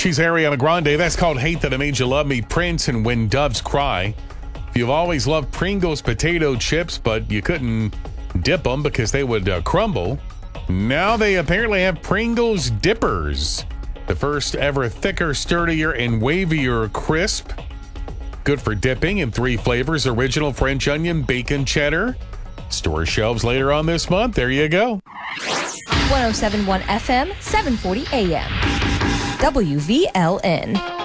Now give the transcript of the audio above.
She's Ariana Grande. That's called Hate That I Made You Love Me. Prince and When Doves Cry. You've always loved Pringles potato chips, but you couldn't dip them because they would crumble. Now they apparently have Pringles dippers. The first ever thicker, sturdier, and wavier crisp. Good for dipping in 3 flavors: original, French onion, bacon, cheddar. Store shelves later on this month. There you go. 107.1 FM, 740 AM. WVLN.